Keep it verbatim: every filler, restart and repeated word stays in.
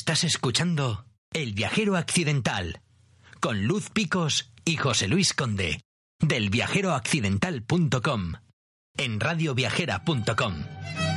Estás escuchando El Viajero Accidental con Luz Picos y José Luis Conde del viajero accidental punto com en radio viajera punto com.